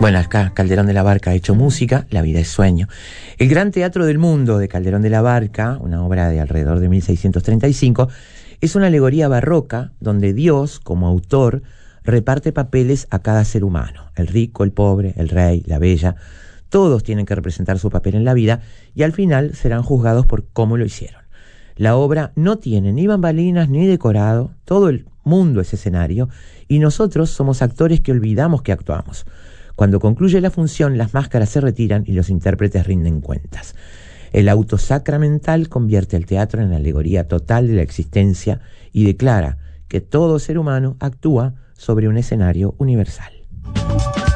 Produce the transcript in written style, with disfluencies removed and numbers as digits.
Bueno, acá Calderón de la Barca ha hecho música, La vida es sueño. El Gran Teatro del Mundo de Calderón de la Barca, una obra de alrededor de 1635, es una alegoría barroca donde Dios, como autor, reparte papeles a cada ser humano. El rico, el pobre, el rey, la bella, todos tienen que representar su papel en la vida y al final serán juzgados por cómo lo hicieron. La obra no tiene ni bambalinas ni decorado, todo el mundo es escenario y nosotros somos actores que olvidamos que actuamos. Cuando concluye la función, las máscaras se retiran y los intérpretes rinden cuentas. El auto sacramental convierte el teatro en la alegoría total de la existencia y declara que todo ser humano actúa sobre un escenario universal.